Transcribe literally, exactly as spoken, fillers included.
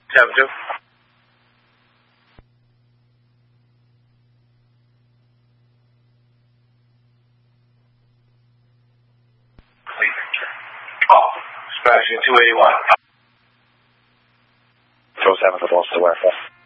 seven two. Oh, Smashing two eighty-one. Control seven for Boston, where?